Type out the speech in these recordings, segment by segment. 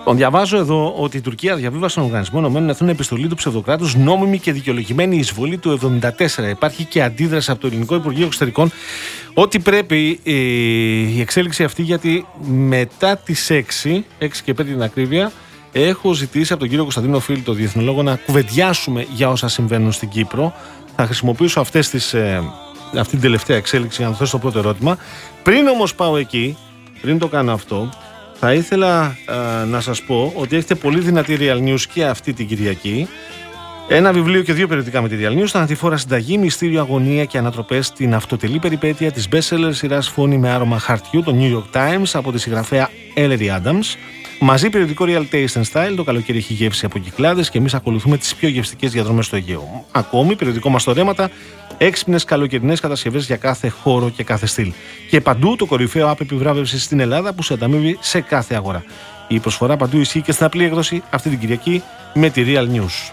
Διαβάζω εδώ ότι η Τουρκία διαβίβασε στον Οργανισμό Ηνωμένων Εθνών επιστολή του ψευδοκράτους νόμιμη και δικαιολογημένη εισβολή του 1974. Υπάρχει και αντίδραση από το Ελληνικό Υπουργείο Εξωτερικών ότι πρέπει η εξέλιξη αυτή, γιατί μετά τις 6 και 5 την ακρίβεια, έχω ζητήσει από τον κύριο Κωνσταντίνο Φίλη, τον διεθνολόγο, να κουβεντιάσουμε για όσα συμβαίνουν στην Κύπρο. Θα χρησιμοποιήσω αυτή την τελευταία εξέλιξη για να θέσω το πρώτο ερώτημα. Πριν όμως πάω εκεί, πριν το κάνω αυτό, θα ήθελα να σας πω ότι έχετε πολύ δυνατή Real News και αυτή την Κυριακή. Ένα βιβλίο και 2 περιοδικά με τη Real News. Ανατηφόρα συνταγή, μυστήριο, αγωνία και ανατροπές στην αυτοτελή περιπέτεια της best-seller σειράς Φόνη με άρωμα χαρτιού, το New York Times, από τη συγγραφέα Ellery Adams. Μαζί περιοδικό Real Taste and Style, το καλοκαίρι έχει γεύση από Κυκλάδες και εμείς ακολουθούμε τις πιο γευστικές διαδρομές στο Αιγαίο. Ακόμη, περιοδικό Μαστορέματα, έξυπνες καλοκαιρινές κατασκευές για κάθε χώρο και κάθε στυλ. Και παντού το κορυφαίο app επιβράβευσης στην Ελλάδα που σε ανταμείβει σε κάθε αγορά. Η προσφορά παντού ισχύει και στην απλή έκδοση αυτή την Κυριακή με τη Real News.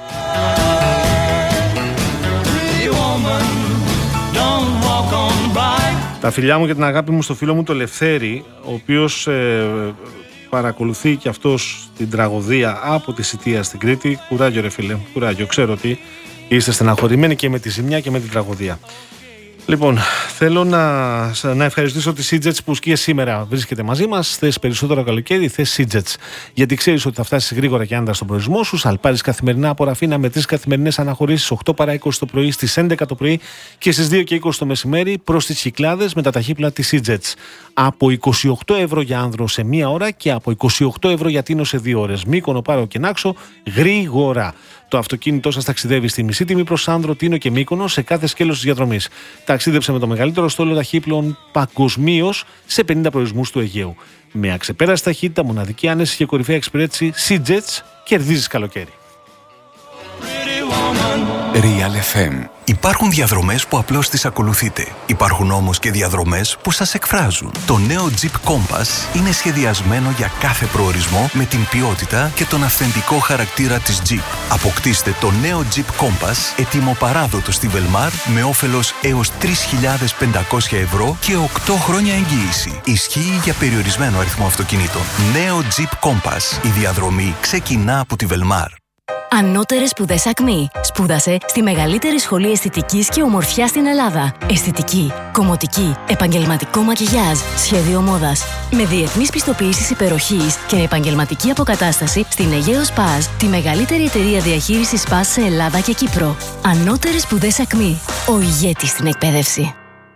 Τα φιλιά μου και την αγάπη μου στο φίλο μου το Λευθέρη, ο οποίος παρακολουθεί και αυτός την τραγωδία από τη Σιτία στην Κρήτη. Κουράγιο ρε φίλε, κουράγιο. Ξέρω ότι είστε στεναχωρημένοι και με τη ζημιά και με την τραγωδία. Λοιπόν, θέλω να ευχαριστήσω τη Seajets που και σήμερα βρίσκεται μαζί μας. Θες περισσότερο καλοκαίρι, θες Seajets. Γιατί ξέρεις ότι θα φτάσεις γρήγορα και άνετα στον προορισμό σου. Σαλπάρεις καθημερινά από Ραφίνα με 3 καθημερινές αναχωρήσεις 8 παρά 20 το πρωί, στις 11 το πρωί και στις 2 και 20 το μεσημέρι προς τις Κυκλάδες με τα ταχύπλα της Seajets. Από 28 ευρώ για άνδρο σε 1 ώρα και από 28 ευρώ για τίνο σε 2 ώρες. Μύκονο, Πάρο και Νάξο γρήγορα. Το αυτοκίνητό σας ταξιδεύει στη μισή τιμή προς Άνδρο, Τίνο και Μύκονο σε κάθε σκέλος της διαδρομής. Ταξίδεψε με το μεγαλύτερο στόλο ταχύπλων παγκοσμίως σε 50 προορισμούς του Αιγαίου. Με αξεπέραστη ταχύτητα, μοναδική άνεση και κορυφαία εξυπηρέτηση, Seajets, κερδίζεις καλοκαίρι. Real FM. Υπάρχουν διαδρομές που απλώς τις ακολουθείτε. Υπάρχουν όμως και διαδρομές που σας εκφράζουν. Το νέο Jeep Compass είναι σχεδιασμένο για κάθε προορισμό με την ποιότητα και τον αυθεντικό χαρακτήρα της Jeep. Αποκτήστε το νέο Jeep Compass έτοιμο παράδοτο στη Velmar με όφελος έως 3.500 ευρώ και 8 χρόνια εγγύηση. Ισχύει για περιορισμένο αριθμό αυτοκινήτων. Νέο Jeep Compass. Η διαδρομή ξεκινά από τη Velmar. Ανώτερες σπουδές ΑΚΜΗ. Σπούδασε στη μεγαλύτερη σχολή αισθητικής και ομορφιάς στην Ελλάδα. Αισθητική, κομμωτική, επαγγελματικό μακιγιάζ, σχέδιο μόδας. Με διεθνείς πιστοποιήσεις υπεροχής και επαγγελματική αποκατάσταση στην Αιγαίο Σπάζ, τη μεγαλύτερη εταιρεία διαχείρισης Σπάζ σε Ελλάδα και Κύπρο. Ανώτερες σπουδές ΑΚΜΗ. Ο ηγέτης στην εκπαίδευση.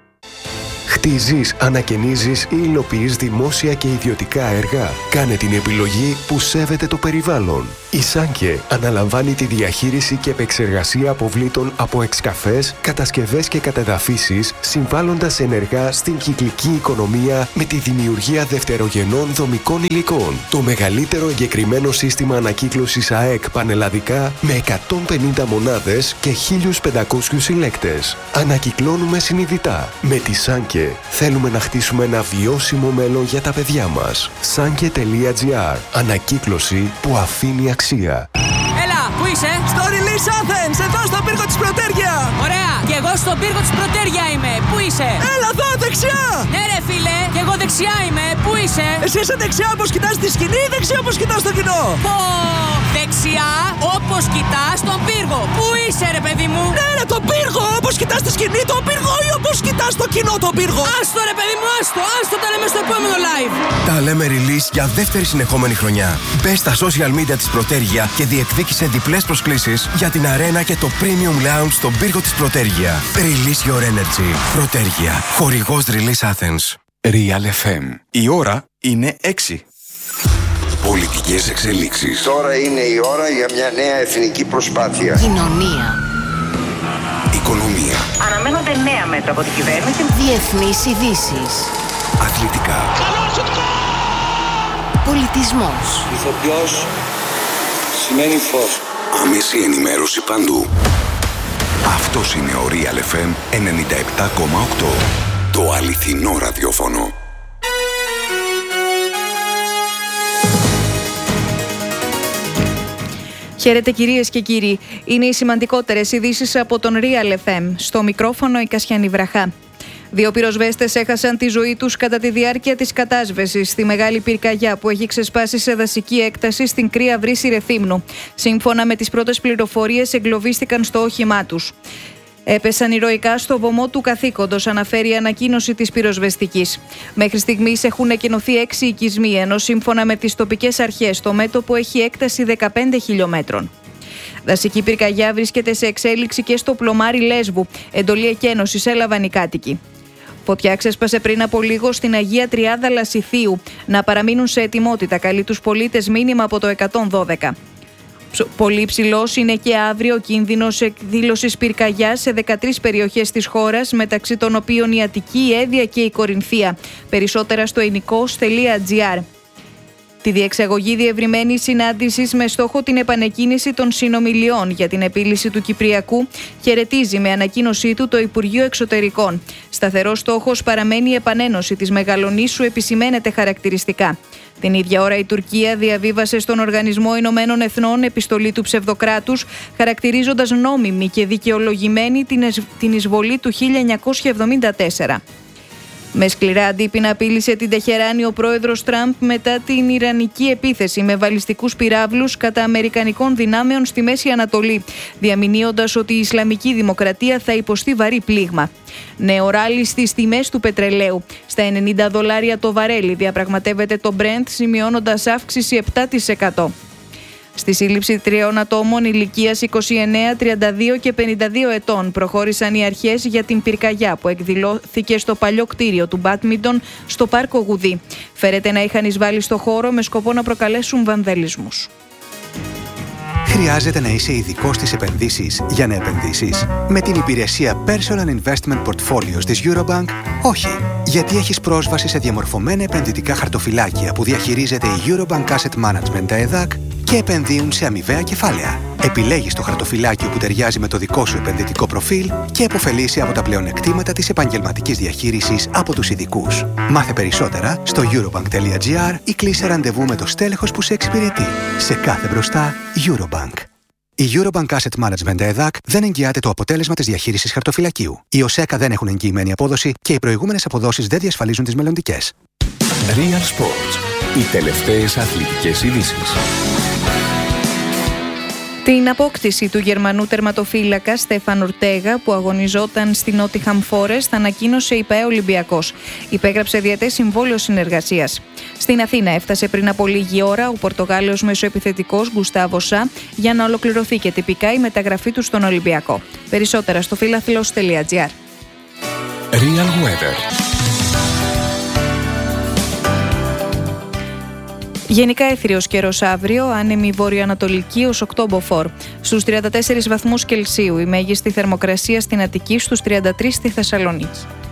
Χτίζεις, ανακαινίζεις ή υλοποιείς δημόσια και ιδιωτικά έργα. Κάνε την επιλογή που σέβεται το περιβάλλον. Η Σάνκε αναλαμβάνει τη διαχείριση και επεξεργασία αποβλήτων από εξκαφές, κατασκευές και κατεδαφίσεις, συμβάλλοντας ενεργά στην κυκλική οικονομία με τη δημιουργία δευτερογενών δομικών υλικών. Το μεγαλύτερο εγκεκριμένο σύστημα ανακύκλωσης ΑΕΚ πανελλαδικά με 150 μονάδες και 1.500 συλλέκτες. Ανακυκλώνουμε συνειδητά. Με τη Σάνκε θέλουμε να χτίσουμε ένα βιώσιμο μέλλον για τα παιδιά μας. Sanke.gr. Ανακύκλωση που αφήνει αξία. Έλα, πού είσαι? Στο Release Athens, εδώ στον πύργο της Πρωτέρια. Ωραία, και εγώ στον πύργο της Πρωτέρια είμαι. Πού είσαι? Έλα εδώ, δεξιά. Ναι ρε φίλε, και εγώ δεξιά είμαι. Πού είσαι? Εσύ είσαι δεξιά όπως κοιτάς τη σκηνή ή δεξιά όπως κοιτάς το κοινό? Πω, δεξιά όπως κοιτάς τον πύργο. Πού είσαι ρε παιδί μου? Ναι ρε, τον πύργο, όπως κοιτάς τη σκηνή τον πύργο ή όπως κοιτάς το κοινό τον πύργο? Άστο ρε παιδί μου, άστο, τα λέμε στο επόμενο live. Τα λέμε release για δεύτερη συνεχόμενη χρονιά. Μπες στα social media της Πρωτέρια και διεκδίκησε διπλές προσκλήσεις για την αρένα και το Premium Lounge στον πύργο της Πρωτέρια. Release your energy. Πρωτέρια. Χορηγός Release Athens. Real FM. Η ώρα είναι 6. Πολιτικές εξελίξεις. Τώρα είναι η ώρα για μια νέα εθνική προσπάθεια. Κοινωνία. Οικονομία. Αναμένονται νέα μέτρα από την κυβέρνηση. Διεθνείς ειδήσεις. Αθλητικά. Πολιτισμός. Ηθοποιός σημαίνει φως. Άμεση ενημέρωση παντού. Αυτός είναι ο Real FM 97,8. Το αληθινό ραδιόφωνο. Χαίρετε κυρίες και κύριοι. Είναι οι σημαντικότερες ειδήσεις από τον Real FM. Στο μικρόφωνο η Κασιανή Βραχά. 2 πυροσβέστες έχασαν τη ζωή τους κατά τη διάρκεια της κατάσβεσης στη Μεγάλη Πυρκαγιά που έχει ξεσπάσει σε δασική έκταση στην Κρύα Βρύση Ρεθύμνου. Σύμφωνα με τις πρώτες πληροφορίες, εγκλωβίστηκαν στο όχημά τους. Έπεσαν ηρωικά στο βωμό του καθήκοντος, αναφέρει η ανακοίνωση της πυροσβεστικής. Μέχρι στιγμής έχουν εκενωθεί 6 οικισμοί, ενώ σύμφωνα με τις τοπικές αρχές το μέτωπο έχει έκταση 15 χιλιόμετρων. Δασική πυρκαγιά βρίσκεται σε εξέλιξη και στο πλωμάρι Λέσβου. Εντολή εκένωσης έλαβαν οι κάτοικοι. Φωτιά ξέσπασε πριν από λίγο στην Αγία Τριάδα Λασιθίου. Να παραμείνουν σε ετοιμότητα, καλεί τους πολίτες μήνυμα από το 112. Πολύ υψηλός είναι και αύριο ο κίνδυνος εκδήλωσης πυρκαγιάς σε 13 περιοχές της χώρας, μεταξύ των οποίων η Αττική, η Εύβοια και η Κορινθία. Περισσότερα στο enikos.gr. Τη διεξαγωγή διευρυμένης συνάντησης με στόχο την επανεκκίνηση των συνομιλιών για την επίλυση του Κυπριακού χαιρετίζει με ανακοίνωσή του το Υπουργείο Εξωτερικών. Σταθερός στόχος παραμένει η επανένωση της Μεγαλονήσου, επισημαίνεται χαρακτηριστικά. Την ίδια ώρα η Τουρκία διαβίβασε στον Οργανισμό Ηνωμένων Εθνών επιστολή του ψευδοκράτους, χαρακτηρίζοντας νόμιμη και δικαιολογημένη την εισβολή του 1974. Με σκληρά αντίπεινα απείλησε την Τεχεράνη ο πρόεδρος Τραμπ μετά την ιρανική επίθεση με βαλιστικούς πυράβλους κατά αμερικανικών δυνάμεων στη Μέση Ανατολή, διαμηνύοντας ότι η Ισλαμική Δημοκρατία θα υποστεί βαρύ πλήγμα. Νέο ράλι στις τιμές του πετρελαίου. Στα $90 το βαρέλι διαπραγματεύεται το Brent, σημειώνοντας αύξηση 7%. Στη σύλληψη 3 ατόμων ηλικίας 29, 32 και 52 ετών προχώρησαν οι αρχές για την πυρκαγιά που εκδηλώθηκε στο παλιό κτίριο του Μπάτμιντον στο πάρκο Γουδί. Φέρεται να είχαν εισβάλει στο χώρο με σκοπό να προκαλέσουν βανδαλισμούς. Χρειάζεται να είσαι ειδικός στις επενδύσεις για να επενδύσεις? Με την υπηρεσία Personal Investment Portfolios της Eurobank, όχι. Γιατί έχεις πρόσβαση σε διαμορφωμένα επενδυτικά χαρτοφυλάκια που διαχειρίζεται η Eurobank Asset Management ΕΔΑΚ και επενδύουν σε αμοιβαία κεφάλαια. Επιλέγεις το χαρτοφυλάκιο που ταιριάζει με το δικό σου επενδυτικό προφίλ και επωφελείσαι από τα πλεονεκτήματα της επαγγελματικής διαχείρισης από τους ειδικούς. Μάθε περισσότερα στο eurobank.gr ή κλείσε ραντεβού με το στέλεχος που σε εξυπηρετεί. Σε κάθε μπροστά, Eurobank. Η Eurobank Asset Management ΕΔΑΚ δεν εγγυάται το αποτέλεσμα της διαχείρισης χαρτοφυλακίου. Οι ΟΣΕΚΑ δεν έχουν εγγυημένη απόδοση και οι προηγούμενες αποδόσεις δεν διασφαλίζουν τις μελλοντικές. Real Sports. Οι τελευταίες αθλητικές ειδήσεις. Την απόκτηση του Γερμανού τερματοφύλακα Στέφαν Ορτέγα, που αγωνιζόταν στη Νότιχαμ Φόρεστ, ανακοίνωσε η ΠΑΕ Ολυμπιακός. Υπέγραψε διετές συμβόλαιο συνεργασίας. Στην Αθήνα έφτασε πριν από λίγη ώρα ο Πορτογάλος μεσοεπιθετικός Γκουστάβο Σα για να ολοκληρωθεί και τυπικά η μεταγραφή του στον Ολυμπιακό. Περισσότερα στο philathlos.gr. Real Weather. Γενικά έθριος καιρός αύριο, άνεμη βορειοανατολική ως 8 μποφόρ. Στους 34 βαθμούς Κελσίου, η μέγιστη θερμοκρασία στην Αττική, στους 33 στη Θεσσαλονίκη.